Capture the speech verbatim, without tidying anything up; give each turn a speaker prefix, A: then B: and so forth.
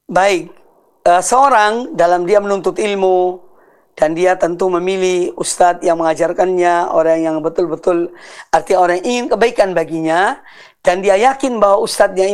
A: Baik, uh, seorang dalam dia menuntut ilmu, dan dia tentu memilih ustadz yang mengajarkannya, orang yang betul-betul, artinya orang yang ingin kebaikan baginya, dan dia yakin bahwa ustadznya